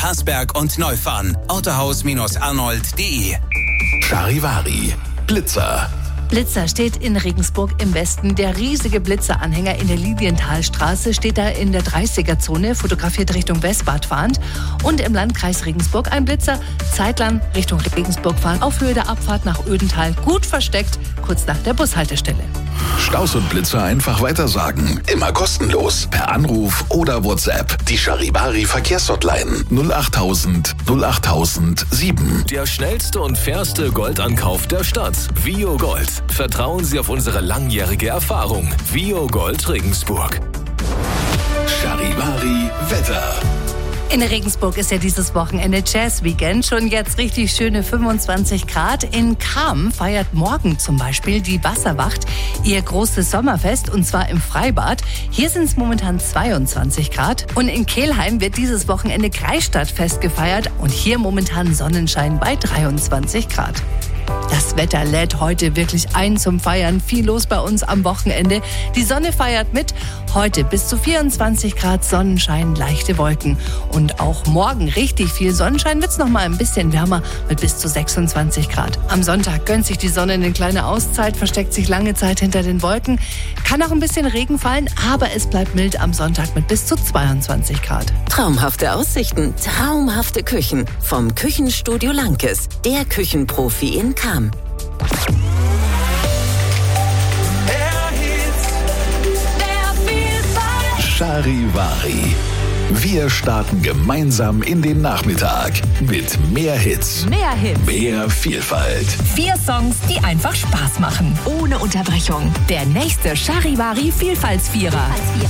Hasberg und Neufahren. Autohaus-Arnold.de. Charivari. Blitzer. Blitzer steht in Regensburg im Westen. Der riesige Blitzeranhänger in der Lilienthalstraße steht da in der 30er-Zone, fotografiert Richtung Westbad fahrend. Und im Landkreis Regensburg ein Blitzer, zeitlang Richtung Regensburg fahren, auf Höhe der Abfahrt nach Ödental, gut versteckt, kurz nach der Bushaltestelle. Staus und Blitzer einfach weitersagen. Immer kostenlos. Per Anruf oder WhatsApp. Die Charivari Verkehrshotline 08000 08007. Der schnellste und fairste Goldankauf der Stadt. Vio Gold. Vertrauen Sie auf unsere langjährige Erfahrung. Vio Gold Regensburg. Charivari Wetter. In Regensburg ist ja dieses Wochenende Jazz-Weekend. Schon jetzt richtig schöne 25 Grad. In Cham feiert morgen zum Beispiel die Wasserwacht ihr großes Sommerfest, und zwar im Freibad. Hier sind es momentan 22 Grad. Und in Kelheim wird dieses Wochenende Kreisstadtfest gefeiert und hier momentan Sonnenschein bei 23 Grad. Das Wetter lädt heute wirklich ein zum Feiern. Viel los bei uns am Wochenende. Die Sonne feiert mit. Heute bis zu 24 Grad Sonnenschein, leichte Wolken. Und auch morgen richtig viel Sonnenschein, wird es noch mal ein bisschen wärmer mit bis zu 26 Grad. Am Sonntag gönnt sich die Sonne eine kleine Auszeit, versteckt sich lange Zeit hinter den Wolken. Kann auch ein bisschen Regen fallen, aber es bleibt mild am Sonntag mit bis zu 22 Grad. Traumhafte Aussichten, traumhafte Küchen. Vom Küchenstudio Lankes, der Küchenprofi in Cham. Charivari. Wir starten gemeinsam in den Nachmittag mit mehr Hits. Mehr Hits. Mehr Vielfalt. 4 Songs, die einfach Spaß machen. Ohne Unterbrechung. Der nächste Charivari Vielfaltsvierer.